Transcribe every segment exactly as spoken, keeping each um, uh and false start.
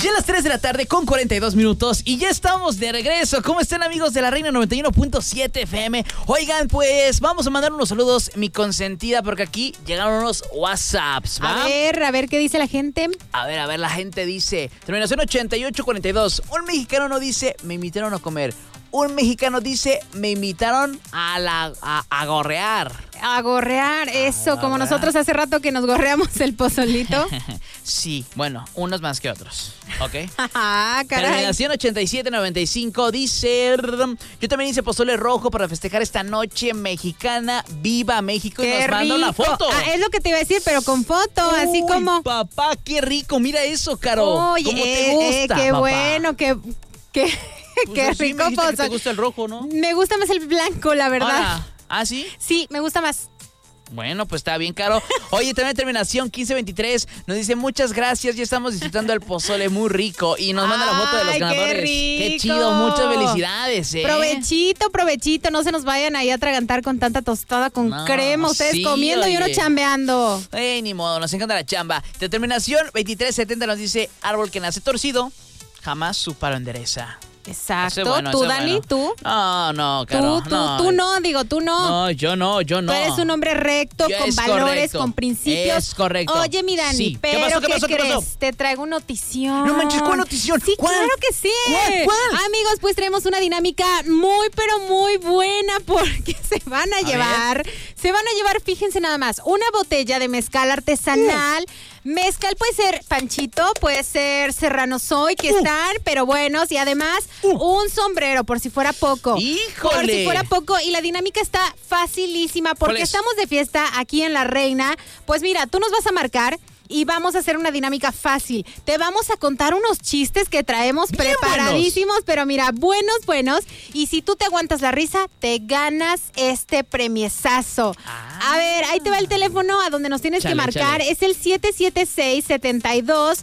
Ya a las tres de la tarde con cuarenta y dos minutos y ya estamos de regreso. ¿Cómo están, amigos de la Reina noventa y uno punto siete F M? Oigan, pues vamos a mandar unos saludos, mi consentida, porque aquí llegaron unos WhatsApps, ¿va? A ver, a ver qué dice la gente. A ver, a ver, la gente dice, terminación ochenta y ocho cuarenta y dos. Un mexicano no dice, me invitaron a comer. Un mexicano dice, me invitaron a la a, a gorrear. A gorrear, eso, a como gorrear. Nosotros hace rato que nos gorreamos el pozolito. Sí, bueno, unos más que otros, ¿ok? Ah, caray. Terminación ochenta y siete noventa y cinco dice, yo también hice pozole rojo para festejar esta noche mexicana. ¡Viva México! Qué y nos manda una foto. Ah, es lo que te iba a decir, pero con foto, Uy, así como... papá, qué rico, mira eso, Caro. Oye, ¿Cómo te eh, gusta, eh, qué papá? bueno, qué... qué... Pues Qué sí, rico me pozole. que te gusta el rojo, ¿no? Me gusta más el blanco, la verdad. Ahora, ¿ah, sí? Sí, me gusta más. Bueno, pues está bien, Caro. Oye, también terminación quince veintitrés nos dice muchas gracias, ya estamos disfrutando el pozole muy rico y nos manda la foto de los Ay, ganadores. Qué rico. Qué chido, muchas felicidades, ¿eh? Provechito, provechito, no se nos vayan ahí a atragantar con tanta tostada con no, crema, ustedes sí, comiendo oye. y uno chambeando. Eh, ni modo, nos encanta la chamba. De terminación veintitrés setenta nos dice árbol que nace torcido, jamás su palo endereza. Exacto. Bueno, ¿Tú, Dani? bueno. ¿Tú? No, no, Caro. Tú, tú, no. tú no, digo, tú no. No, yo no, yo no. Tú eres un hombre recto, Yo con es valores, correcto. con principios. Es correcto. Oye, mi Dani, Sí. pero ¿Qué pasó, qué ¿qué, pasó, qué crees? pasó? Te traigo notición. No manches, ¿cuál notición? Sí, ¿Cuál? claro que sí. ¿Cuál? ¿Cuál? Amigos, pues traemos una dinámica muy, pero muy buena porque se van a, A llevar, ver. se van a llevar, fíjense nada más, una botella de mezcal artesanal. Uh. Mezcal puede ser Panchito, puede ser Serrano Soy, que uh. están, pero buenos. Y además, uh. un sombrero, por si fuera poco. ¡Híjole! Por si fuera poco. Y la dinámica está facilísima porque estamos de fiesta aquí en La Reina. Pues mira, tú nos vas a marcar y vamos a hacer una dinámica fácil. Te vamos a contar unos chistes que traemos bien preparadísimos, buenos. Pero mira, buenos, buenos. Y si tú te aguantas la risa, te ganas este premiezazo. Ah. A ver, ahí te va el teléfono a donde nos tienes chale, que marcar. Chale. Es el siete siete seis, siete dos,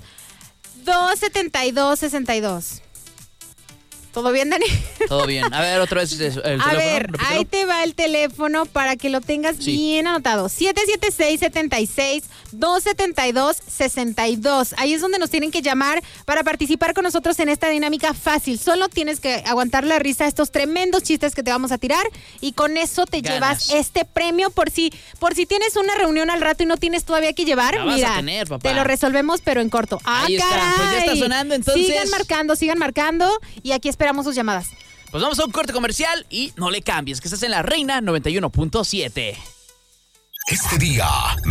dos siete dos, seis dos. ¿Todo bien, Dani? Todo bien. A ver, otra vez el teléfono. A ver, repítelo. ahí te va el teléfono para que lo tengas sí. bien anotado. siete siete seis, siete seis, dos siete dos, seis dos. Ahí es donde nos tienen que llamar para participar con nosotros en esta dinámica fácil. Solo tienes que aguantar la risa a estos tremendos chistes que te vamos a tirar y con eso te Ganas. llevas este premio por si por si tienes una reunión al rato y no tienes todavía que llevar. La mira, vas a tener, papá. te lo resolvemos pero en corto. ¡Ah, ahí caray! está. Pues ya está sonando, entonces. Sigan marcando, sigan marcando y aquí esperamos sus llamadas. Pues vamos a un corte comercial y no le cambies, que estás en La Reina noventa y uno punto siete. Este día